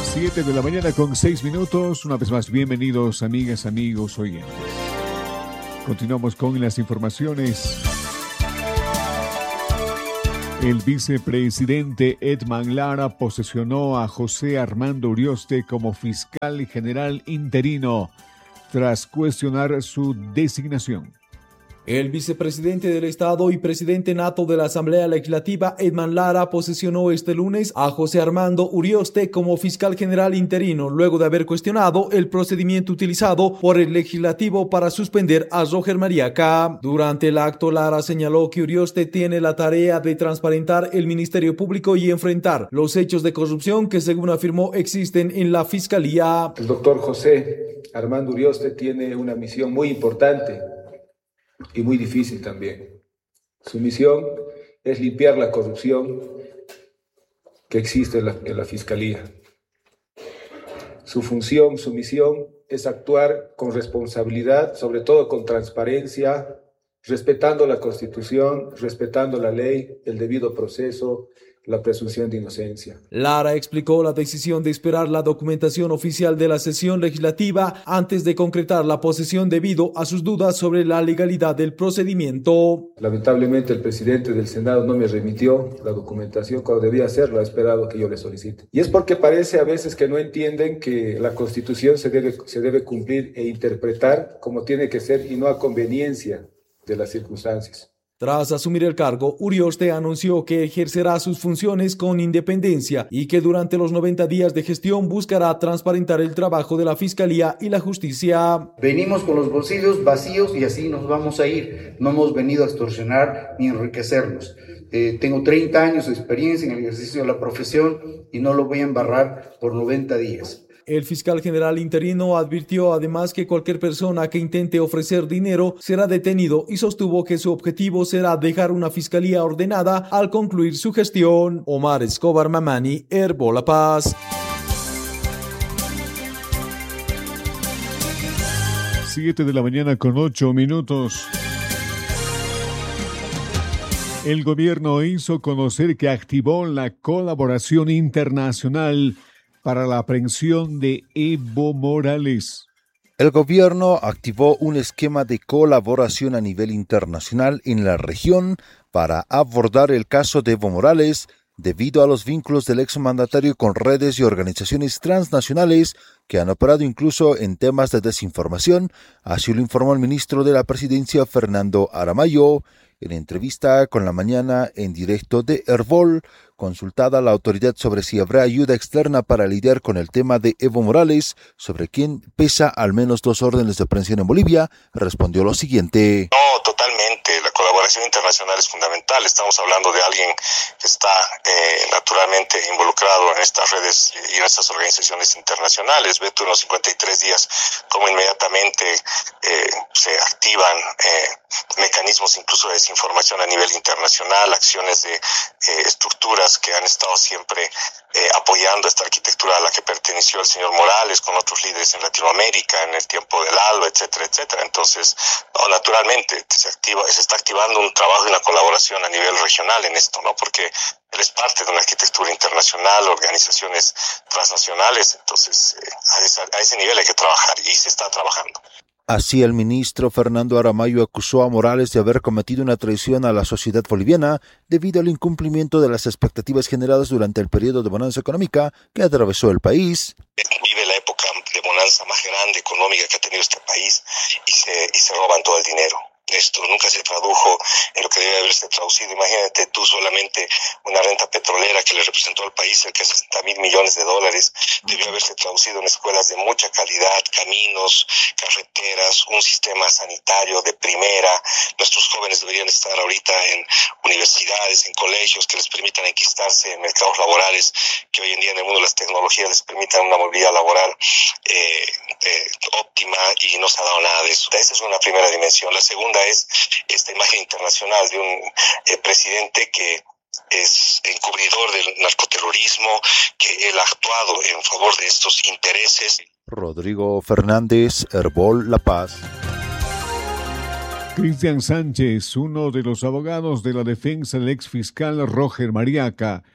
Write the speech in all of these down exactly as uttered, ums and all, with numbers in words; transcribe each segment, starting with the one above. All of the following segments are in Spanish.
Siete de la mañana con seis minutos. Una vez más, bienvenidos, amigas, amigos, oyentes. Continuamos con las informaciones. El vicepresidente Edman Lara posesionó a José Armando Urioste como fiscal general interino tras cuestionar su designación. El vicepresidente del Estado y presidente nato de la Asamblea Legislativa, Edman Lara, posesionó este lunes a José Armando Urioste como fiscal general interino, luego de haber cuestionado el procedimiento utilizado por el legislativo para suspender a Roger Mariaca. Durante el acto, Lara señaló que Urioste tiene la tarea de transparentar el Ministerio Público y enfrentar los hechos de corrupción que, según afirmó, existen en la Fiscalía. El doctor José Armando Urioste tiene una misión muy importante y muy difícil también. Su misión es limpiar la corrupción que existe en la, en la Fiscalía. Su función, su misión es actuar con responsabilidad, sobre todo con transparencia, respetando la Constitución, respetando la ley, el debido proceso, la presunción de inocencia. Lara explicó la decisión de esperar la documentación oficial de la sesión legislativa antes de concretar la posesión debido a sus dudas sobre la legalidad del procedimiento. Lamentablemente el presidente del Senado no me remitió la documentación cuando debía hacerlo, ha esperado que yo le solicite. Y es porque parece a veces que no entienden que la Constitución se debe, se debe cumplir e interpretar como tiene que ser y no a conveniencia de las circunstancias. Tras asumir el cargo, Urioste anunció que ejercerá sus funciones con independencia y que durante los noventa días de gestión buscará transparentar el trabajo de la Fiscalía y la Justicia. Venimos con los bolsillos vacíos y así nos vamos a ir. No hemos venido a extorsionar ni enriquecernos. Eh, tengo treinta años de experiencia en el ejercicio de la profesión y no lo voy a embarrar por noventa días. El fiscal general interino advirtió además que cualquier persona que intente ofrecer dinero será detenido y sostuvo que su objetivo será dejar una fiscalía ordenada al concluir su gestión. Omar Escobar Mamani, Herbo La Paz. Siete de la mañana con ocho minutos. El gobierno hizo conocer que activó la colaboración internacional para la aprehensión de Evo Morales. El gobierno activó un esquema de colaboración a nivel internacional en la región para abordar el caso de Evo Morales debido a los vínculos del exmandatario con redes y organizaciones transnacionales que han operado incluso en temas de desinformación, así lo informó el ministro de la Presidencia, Fernando Aramayo, en entrevista con La Mañana en directo de Herbol. Consultada la autoridad sobre si habrá ayuda externa para lidiar con el tema de Evo Morales, sobre quien pesa al menos dos órdenes de aprehensión en Bolivia, respondió lo siguiente. No, totalmente. La colaboración internacional es fundamental. Estamos hablando de alguien que está eh, naturalmente involucrado en estas redes y en estas organizaciones internacionales. Ve tú en los cincuenta y tres días cómo inmediatamente eh, se activan eh, mecanismos incluso de desinformación a nivel internacional, acciones de eh, estructuras que han estado siempre eh, apoyando esta arquitectura a la que perteneció el señor Morales con otros líderes en Latinoamérica en el tiempo del ALBA, etcétera, etcétera. Entonces, no, naturalmente se activa, se está activando un trabajo y una colaboración a nivel regional en esto, ¿no? Porque él es parte de una arquitectura internacional, organizaciones transnacionales, entonces eh, a, esa, a ese nivel hay que trabajar y se está trabajando. Así, el ministro Fernando Aramayo acusó a Morales de haber cometido una traición a la sociedad boliviana debido al incumplimiento de las expectativas generadas durante el periodo de bonanza económica que atravesó el país. Vive la época de bonanza más grande económica que ha tenido este país y se, y se roban todo el dinero. Esto nunca se tradujo en lo que debe haberse traducido. Imagínate tú solamente una renta petrolera que le representó al país cerca de sesenta mil millones de dólares. Debió haberse traducido en escuelas de mucha calidad, caminos, carreteras, un sistema sanitario de primera. Nuestros jóvenes deberían estar ahorita en universidades, en colegios que les permitan enquistarse en mercados laborales, que hoy en día en el mundo de las tecnologías les permitan una movilidad laboral eh, eh, óptima, y no se ha dado nada de eso. Esa es una primera dimensión. La segunda es esta imagen internacional de un eh, presidente que es encubridor del narcoterrorismo, que él ha actuado en favor de estos intereses. Rodrigo Fernández, Herbol, La Paz. Cristian Sánchez, uno de los abogados de la defensa del exfiscal Roger Mariaca,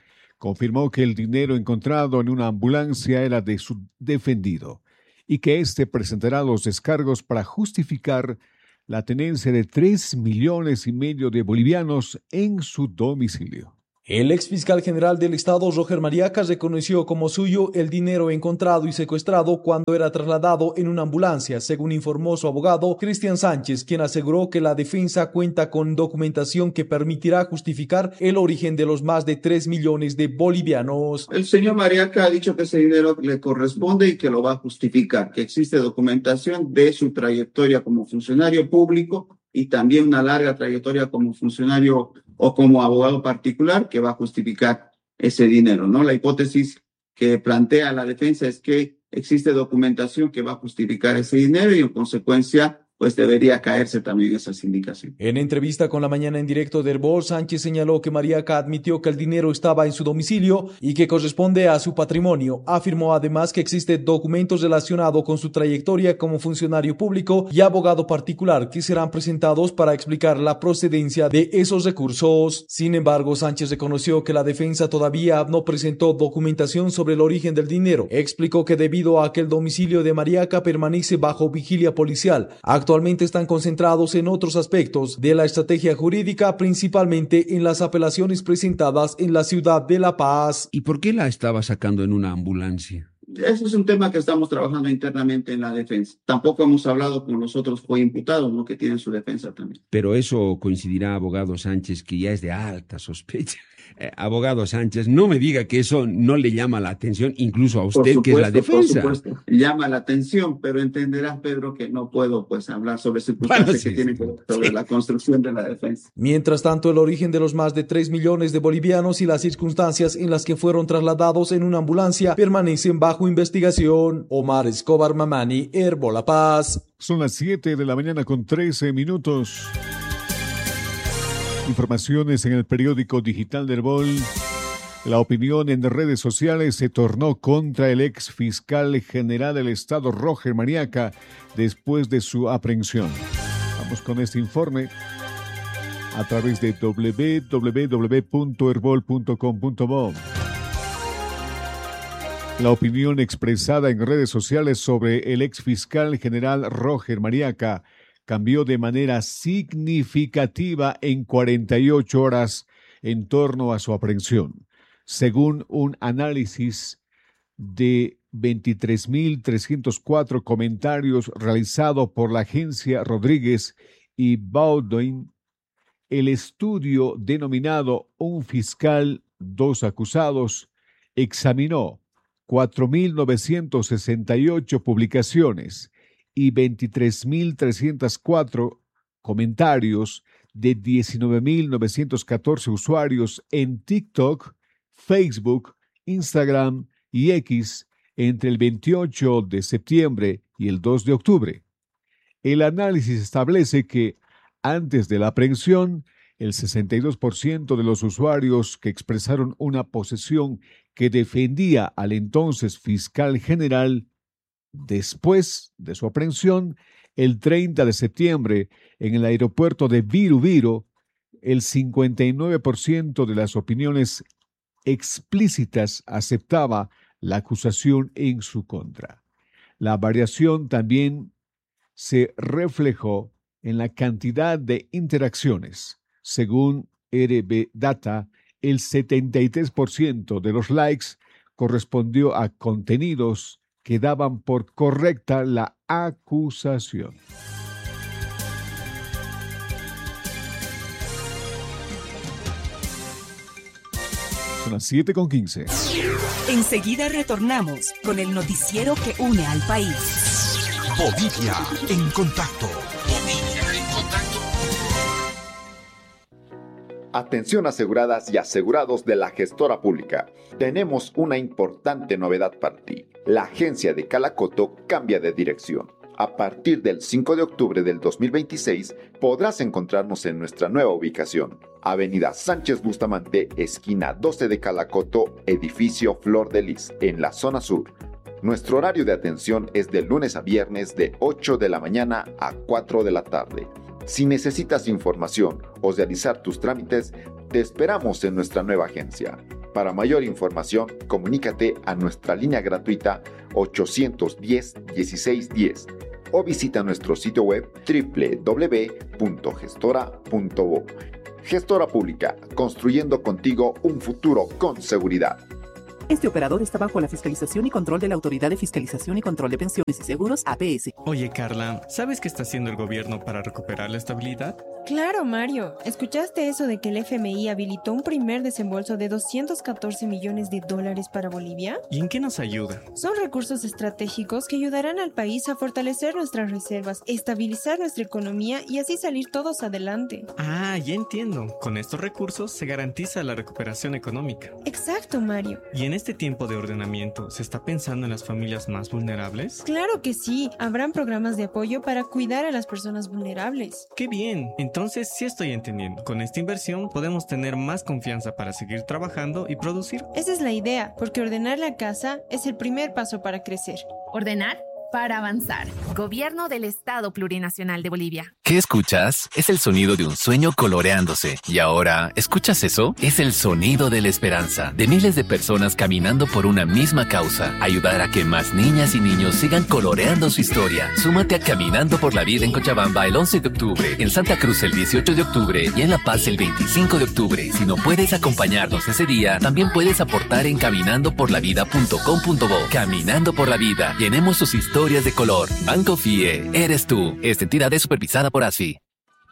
confirmó que el dinero encontrado en una ambulancia era de su defendido y que éste presentará los descargos para justificar la tenencia de tres millones y medio de bolivianos en su domicilio. El ex fiscal general del Estado, Roger Mariaca, reconoció como suyo el dinero encontrado y secuestrado cuando era trasladado en una ambulancia, según informó su abogado, Cristian Sánchez, quien aseguró que la defensa cuenta con documentación que permitirá justificar el origen de los más de tres millones de bolivianos. El señor Mariaca ha dicho que ese dinero le corresponde y que lo va a justificar, que existe documentación de su trayectoria como funcionario público y también una larga trayectoria como funcionario o como abogado particular que va a justificar ese dinero, ¿no? La hipótesis que plantea la defensa es que existe documentación que va a justificar ese dinero y en consecuencia pues debería caerse también esas indicaciones. En entrevista con La Mañana en Directo de Herbol, Sánchez señaló que Mariaca admitió que el dinero estaba en su domicilio y que corresponde a su patrimonio. Afirmó además que existen documentos relacionados con su trayectoria como funcionario público y abogado particular que serán presentados para explicar la procedencia de esos recursos. Sin embargo, Sánchez reconoció que la defensa todavía no presentó documentación sobre el origen del dinero. Explicó que debido a que el domicilio de Mariaca permanece bajo vigilia policial, actualmente están concentrados en otros aspectos de la estrategia jurídica, principalmente en las apelaciones presentadas en la ciudad de La Paz. ¿Y por qué la estaba sacando en una ambulancia? Ese es un tema que estamos trabajando internamente en la defensa. Tampoco hemos hablado con los otros coimputados, ¿no?, que tienen su defensa también. Pero eso coincidirá, abogado Sánchez, que ya es de alta sospecha. Eh, abogado Sánchez, no me diga que eso no le llama la atención, incluso a usted, supuesto, que es la defensa. Por supuesto, llama la atención, pero entenderás, Pedro, que no puedo pues hablar sobre circunstancias bueno, sí, que tienen que ver sobre sí. la construcción de la defensa. Mientras tanto, el origen de los más de tres millones de bolivianos y las circunstancias en las que fueron trasladados en una ambulancia permanecen bajo investigación. Omar Escobar Mamani, Herbol La Paz. Son las siete de la mañana con trece minutos. Informaciones en el periódico digital de Herbol. La opinión en redes sociales se tornó contra el ex fiscal general del Estado, Roger Mariaca, después de su aprehensión. Vamos con este informe a través de doble u doble u doble u punto herbol punto com punto bo. La opinión expresada en redes sociales sobre el ex fiscal general Roger Mariaca cambió de manera significativa en cuarenta y ocho horas en torno a su aprehensión, según un análisis de veintitrés mil trescientos cuatro comentarios realizado por la agencia Rodríguez y Baudoin. El estudio denominado Un fiscal, dos acusados examinó cuatro mil novecientas sesenta y ocho publicaciones y veintitrés mil trescientos cuatro comentarios de diecinueve mil novecientos catorce usuarios en TikTok, Facebook, Instagram y X entre el veintiocho de septiembre y el dos de octubre. El análisis establece que antes de la aprehensión, el sesenta y dos por ciento de los usuarios que expresaron una posición que defendía al entonces fiscal general. Después de su aprehensión, el treinta de septiembre, en el aeropuerto de Viru Viru, el cincuenta y nueve por ciento de las opiniones explícitas aceptaba la acusación en su contra. La variación también se reflejó en la cantidad de interacciones. Según R B Data, el setenta y tres por ciento de los likes correspondió a contenidos que daban por correcta la acusación. Son las siete con quince. Enseguida retornamos con el noticiero que une al país. Bolivia en contacto. Bolivia en contacto. Atención aseguradas y asegurados de la gestora pública. Tenemos una importante novedad para ti. La agencia de Calacoto cambia de dirección. A partir del cinco de octubre del dos mil veintiséis podrás encontrarnos en nuestra nueva ubicación. Avenida Sánchez Bustamante, esquina doce de Calacoto, edificio Flor de Lis, en la zona sur. Nuestro horario de atención es de lunes a viernes de ocho de la mañana a cuatro de la tarde. Si necesitas información o realizar tus trámites, te esperamos en nuestra nueva agencia. Para mayor información, comunícate a nuestra línea gratuita ochocientos diez, dieciséis diez o visita nuestro sitio web doble u doble u doble u punto gestora punto bo. Gestora Pública, construyendo contigo un futuro con seguridad. Este operador está bajo la fiscalización y control de la Autoridad de Fiscalización y Control de Pensiones y Seguros, A P S. Oye, Carla, ¿sabes qué está haciendo el gobierno para recuperar la estabilidad? Claro, Mario. ¿Escuchaste eso de que el F M I habilitó un primer desembolso de doscientos catorce millones de dólares para Bolivia? ¿Y en qué nos ayuda? Son recursos estratégicos que ayudarán al país a fortalecer nuestras reservas, estabilizar nuestra economía y así salir todos adelante. Ah, ya entiendo. Con estos recursos se garantiza la recuperación económica. Exacto, Mario. ¿Y en este tiempo de ordenamiento se está pensando en las familias más vulnerables? Claro que sí. Habrán programas de apoyo para cuidar a las personas vulnerables. ¡Qué bien! Entonces sí estoy entendiendo. Con esta inversión podemos tener más confianza para seguir trabajando y producir. Esa es la idea, porque ordenar la casa es el primer paso para crecer. Ordenar para avanzar. Gobierno del Estado Plurinacional de Bolivia. ¿Qué escuchas? Es el sonido de un sueño coloreándose. Y ahora, ¿escuchas eso? Es el sonido de la esperanza, de miles de personas caminando por una misma causa. Ayudar a que más niñas y niños sigan coloreando su historia. Súmate a Caminando por la Vida en Cochabamba el once de octubre, en Santa Cruz el dieciocho de octubre y en La Paz el veinticinco de octubre. Si no puedes acompañarnos ese día, también puedes aportar en caminando por la vida punto com punto bo. Caminando por la Vida. Llenemos sus historias de color. Banco F I E, eres tú. Esta entidad es supervisada por A S F I.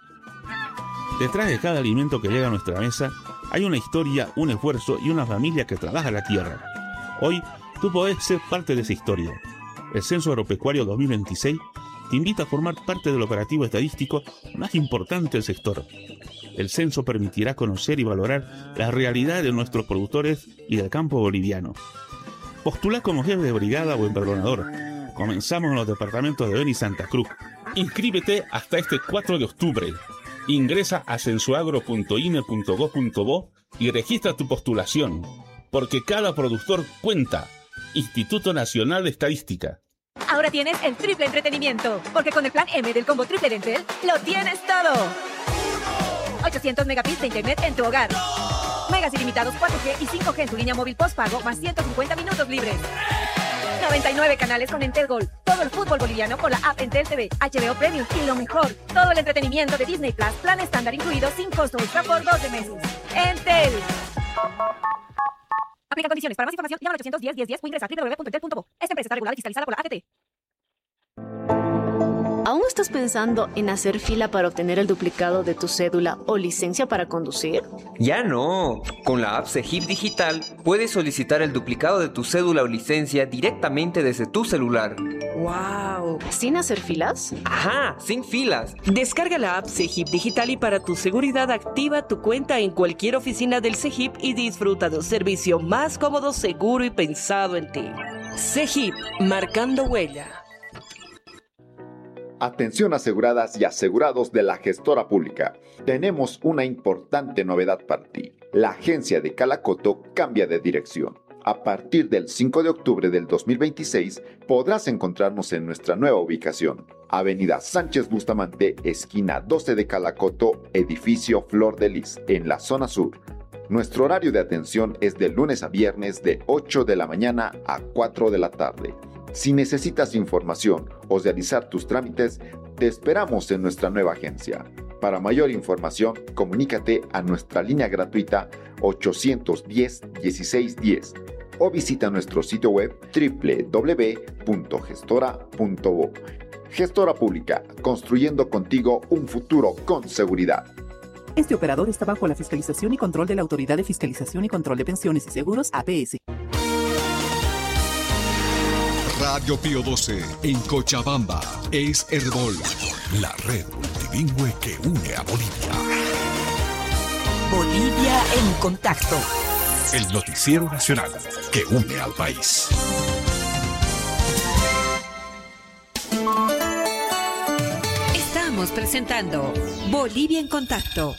Detrás de cada alimento que llega a nuestra mesa hay una historia, un esfuerzo y una familia que trabaja la tierra. Hoy tú podés ser parte de esa historia. El Censo Agropecuario dos mil veintiséis te invita a formar parte del operativo estadístico más importante del sector. El censo permitirá conocer y valorar la realidad de nuestros productores y del campo boliviano. Postula como jefe de brigada o empadronador. Comenzamos en los departamentos de Beni y Santa Cruz. Inscríbete hasta este cuatro de octubre. Ingresa a censoagro punto ine punto go punto bo y registra tu postulación, porque cada productor cuenta. Instituto Nacional de Estadística. Ahora tienes el triple entretenimiento, porque con el plan M del combo triple de Entel, lo tienes todo. ochocientos megabits de internet en tu hogar. Megas ilimitados cuatro G y cinco G en tu línea móvil postpago, más ciento cincuenta minutos libres. noventa y nueve canales con Entel Gold. Todo el fútbol boliviano con la app Entel T V, H B O Premium y lo mejor, todo el entretenimiento de Disney Plus, plan estándar incluido sin costo extra por doce meses. Entel. Aplica condiciones. Para más información, llama al ochocientos diez, diez, diez o ingresa a doble u doble u doble u punto entel punto bo. Esta empresa está regulada y fiscalizada por la A T T. ¿Aún estás pensando en hacer fila para obtener el duplicado de tu cédula o licencia para conducir? Ya no. Con la app Cegip Digital puedes solicitar el duplicado de tu cédula o licencia directamente desde tu celular. ¡Wow! ¿Sin hacer filas? Ajá, sin filas. Descarga la app Cegip Digital y para tu seguridad activa tu cuenta en cualquier oficina del Cegip y disfruta de un servicio más cómodo, seguro y pensado en ti. Cegip, marcando huella. Atención aseguradas y asegurados de la gestora pública. Tenemos una importante novedad para ti. La agencia de Calacoto cambia de dirección. A partir del cinco de octubre del dos mil veintiséis podrás encontrarnos en nuestra nueva ubicación. Avenida Sánchez Bustamante, esquina doce de Calacoto, edificio Flor de Lis, en la zona sur. Nuestro horario de atención es de lunes a viernes de ocho de la mañana a cuatro de la tarde. Si necesitas información o realizar tus trámites, te esperamos en nuestra nueva agencia. Para mayor información, comunícate a nuestra línea gratuita ochocientos diez, dieciséis diez o visita nuestro sitio web doble u doble u doble u punto gestora punto bo. Gestora Pública, construyendo contigo un futuro con seguridad. Este operador está bajo la fiscalización y control de la Autoridad de Fiscalización y Control de Pensiones y Seguros, A P S. Radio Pío doce en Cochabamba es Herbol, la red multilingüe que une a Bolivia. Bolivia en contacto. El noticiero nacional que une al país. Estamos presentando Bolivia en contacto.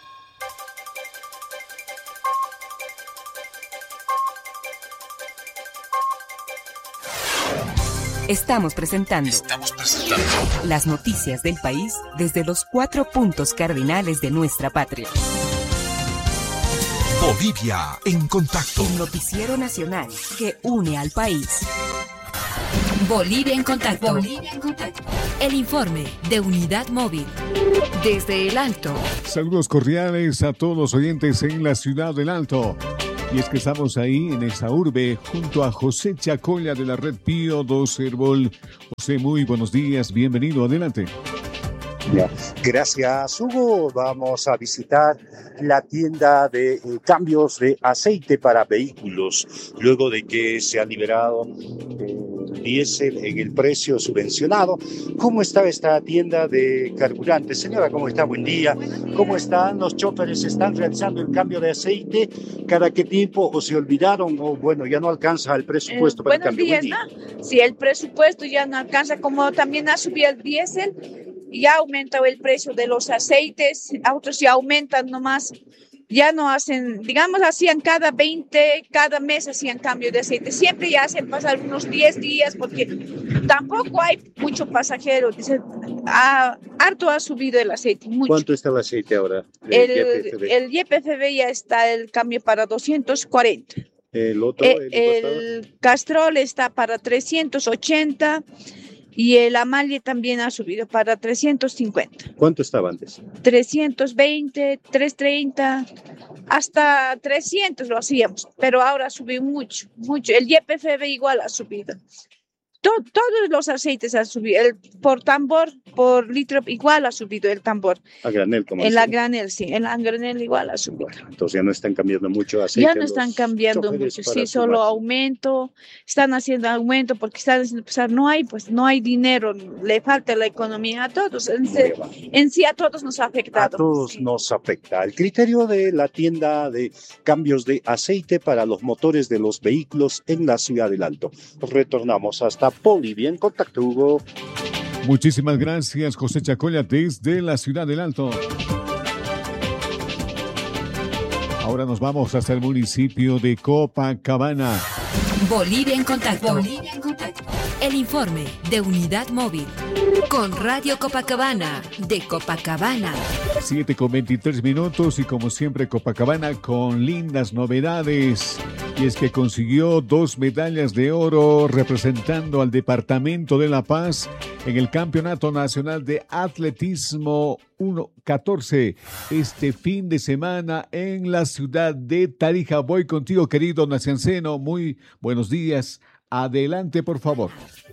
Estamos presentando, Estamos presentando las noticias del país desde los cuatro puntos cardinales de nuestra patria. Bolivia en contacto. El noticiero nacional que une al país. Bolivia en contacto. Bolivia en contacto. El informe de Unidad Móvil. Desde el Alto. Saludos cordiales a todos los oyentes en la ciudad del Alto. Y es que estamos ahí en esa urbe junto a José Chacolla de la red Pío doce Herbol. José, muy buenos días, bienvenido, adelante. Gracias, Hugo. Vamos a visitar la tienda de eh, cambios de aceite para vehículos, luego de que se ha liberado el diésel en el precio subvencionado. ¿Cómo está esta tienda de carburantes? Señora, ¿cómo está? Buen día. ¿Cómo están? ¿Los choferes están realizando el cambio de aceite? ¿Cada qué tiempo? ¿O se olvidaron? ¿O bueno, ya no alcanza el presupuesto eh, para el cambio? Buenos días, ¿no? Si el presupuesto ya no alcanza, como también ha subido el diésel, ya aumenta el precio de los aceites, otros ya aumentan nomás, ya no hacen, digamos, hacían cada veinte, cada mes hacían cambio de aceite, siempre ya hacen pasar unos diez días porque tampoco hay mucho pasajero, dice, ah, harto ha subido el aceite, mucho. ¿Cuánto está el aceite ahora? El, el, el Y P F B ya está el cambio para doscientos cuarenta. ¿El otro? El, el, el Castrol está para trescientos ochenta. Y el Amalie también ha subido para trescientos cincuenta. ¿Cuánto estaba antes? trescientos veinte, trescientos treinta, hasta trescientos lo hacíamos, pero ahora subió mucho, mucho. El Y P F B igual ha subido. Todo, todos los aceites han subido. El, por tambor, por litro, igual ha subido el tambor. A granel, como En la granel, sí. En la granel igual ha subido. Bueno, entonces ya no están cambiando mucho aceite. Ya no están cambiando mucho. Sí, solo aumento. Están haciendo aumento porque están haciendo pasar. No hay, pues, no hay dinero. Le falta la economía a todos. En, se, en sí a todos nos ha afectado. A todos sí. Nos afecta. El criterio de la tienda de cambios de aceite para los motores de los vehículos en la ciudad del Alto. Retornamos hasta Bolivia en contacto, Hugo. Muchísimas gracias, José Chacolla, desde la ciudad del Alto. Ahora nos vamos hasta el municipio de Copacabana. Bolivia en contacto. Bolivia en contacto. El informe de Unidad Móvil. Con Radio Copacabana, de Copacabana. siete con veintitrés minutos y como siempre Copacabana con lindas novedades. Y es que consiguió dos medallas de oro representando al Departamento de La Paz en el Campeonato Nacional de Atletismo uno catorce este fin de semana en la ciudad de Tarija. Voy contigo, querido Nacianceno. Muy buenos días. Adelante, por favor.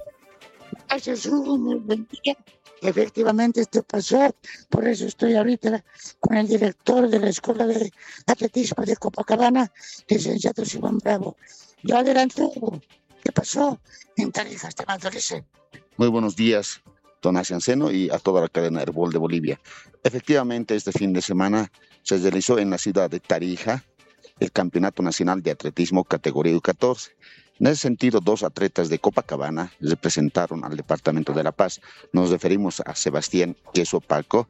Gracias, Hugo. Muy buen día. Efectivamente, esto pasó. Por eso estoy ahorita con el director de la Escuela de Atletismo de Copacabana, licenciado Simón Bravo. Yo adelante, Hugo. ¿Qué pasó en Tarija, Esteban Torres? Muy buenos días, don Nacianceno, y a toda la cadena Herbol de Bolivia. Efectivamente, este fin de semana se realizó en la ciudad de Tarija el Campeonato Nacional de Atletismo categoría U catorce. En ese sentido, dos atletas de Copacabana representaron al Departamento de La Paz. Nos referimos a Sebastián Queso Paco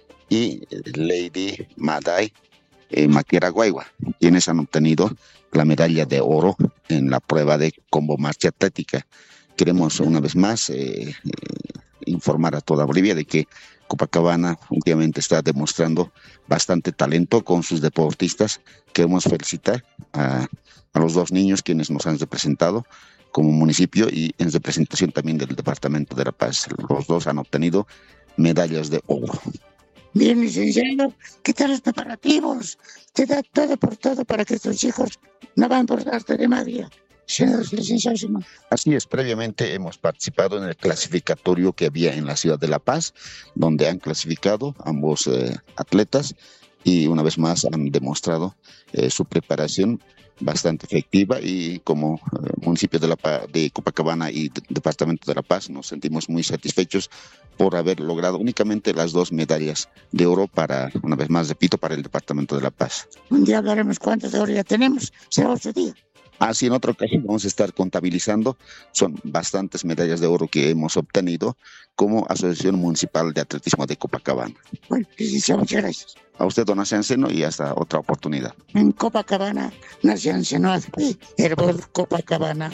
y Lady Maday eh, Maquera Guaigua, quienes han obtenido la medalla de oro en la prueba de combo marcha atlética. Queremos una vez más eh, eh, informar a toda Bolivia de que Copacabana últimamente está demostrando bastante talento con sus deportistas. Queremos felicitar a, a los dos niños quienes nos han representado como municipio y en representación también del Departamento de La Paz. Los dos han obtenido medallas de oro. Bien, licenciado, ¿qué tal los preparativos? Te da todo por todo para que estos hijos no van por arte de magia. Señor licenciado Simón. Así es, previamente hemos participado en el clasificatorio que había en la ciudad de La Paz, donde han clasificado ambos eh, atletas y una vez más han demostrado eh, su preparación bastante efectiva y como eh, municipio de, la, de Copacabana y de, Departamento de La Paz nos sentimos muy satisfechos por haber logrado únicamente las dos medallas de oro para, una vez más repito, para el Departamento de La Paz. Un día hablaremos cuántas de oro ya tenemos, será otro día. Así en otra ocasión vamos a estar contabilizando, son bastantes medallas de oro que hemos obtenido como Asociación Municipal de Atletismo de Copacabana. Bueno, licenciado, muchas gracias. A usted, don Nacianceno, y hasta otra oportunidad. En Copacabana, Nacianceno, Herbol Copacabana.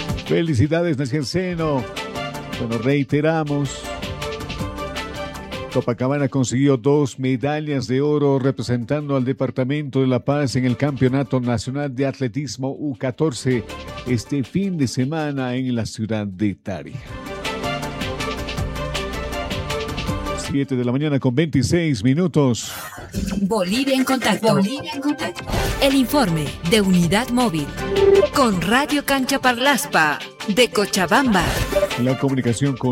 Felicidades, Nacianceno. Bueno, reiteramos Copacabana consiguió dos medallas de oro representando al Departamento de La Paz en el Campeonato Nacional de Atletismo U catorce este fin de semana en la ciudad de Tarija. siete de la mañana con veintiséis minutos. Bolivia en contacto. Bolivia en contacto. El informe de Unidad Móvil con Radio Cancha Parlaspa de Cochabamba. La comunicación con